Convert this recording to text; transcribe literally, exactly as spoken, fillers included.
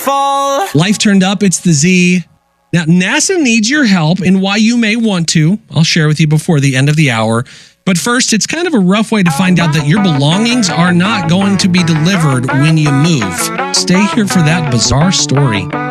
fall. Life turned up. It's the Z. Now, NASA needs your help and why you may want to. I'll share with you before the end of the hour. But first, it's kind of a rough way to find out that your belongings are not going to be delivered when you move. Stay here for that bizarre story.